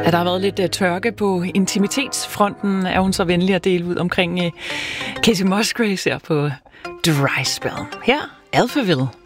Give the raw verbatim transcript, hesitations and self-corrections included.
Ja, der har været lidt uh, tørke på intimitetsfronten. Er hun så venlig at dele ud omkring uh, Kacey Musgraves her på Dry Spell. Her, Alphaville.